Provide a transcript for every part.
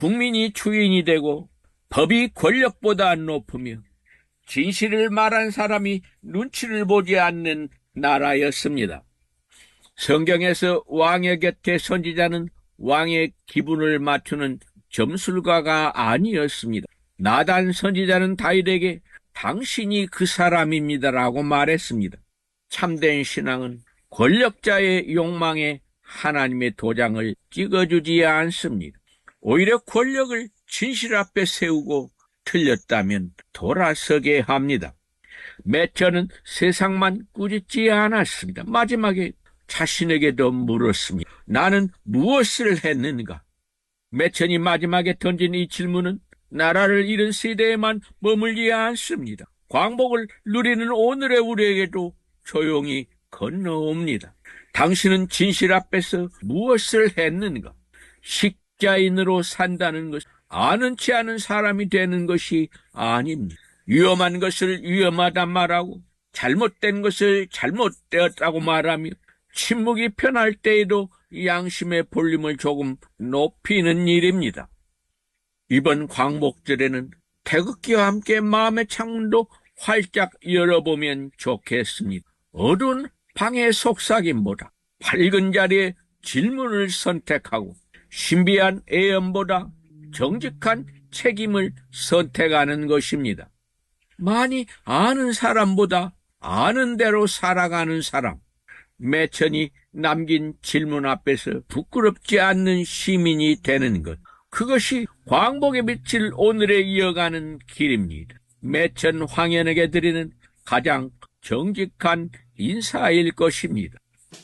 국민이 주인이 되고 법이 권력보다 높으며 진실을 말한 사람이 눈치를 보지 않는 나라였습니다. 성경에서 왕의 곁에 선지자는 왕의 기분을 맞추는 점술가가 아니었습니다. 나단 선지자는 다윗에게 당신이 그 사람입니다라고 말했습니다. 참된 신앙은 권력자의 욕망에 하나님의 도장을 찍어주지 않습니다. 오히려 권력을 진실 앞에 세우고 틀렸다면 돌아서게 합니다. 매천은 세상만 꾸짖지 않았습니다. 마지막에 자신에게도 물었습니다. 나는 무엇을 했는가? 매천이 마지막에 던진 이 질문은 나라를 잃은 세대에만 머물지 않습니다. 광복을 누리는 오늘의 우리에게도 조용히 건너옵니다. 당신은 진실 앞에서 무엇을 했는가? 식자인으로 산다는 것은 아는치 않은 사람이 되는 것이 아닙니다. 위험한 것을 위험하다 말하고 잘못된 것을 잘못되었다고 말하며 침묵이 편할 때에도 양심의 볼륨을 조금 높이는 일입니다. 이번 광복절에는 태극기와 함께 마음의 창문도 활짝 열어보면 좋겠습니다. 어두운 방의 속삭임보다 밝은 자리에 질문을 선택하고 신비한 애연보다 정직한 책임을 선택하는 것입니다. 많이 아는 사람보다 아는 대로 살아가는 사람, 매천이 남긴 질문 앞에서 부끄럽지 않는 시민이 되는 것, 그것이 광복의 빛을 오늘에 이어가는 길입니다. 매천 황현에게 드리는 가장 정직한 인사일 것입니다.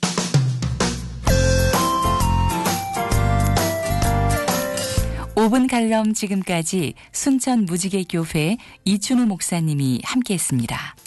5분 칼럼 지금까지 순천 무지개 교회 이춘우 목사님이 함께했습니다.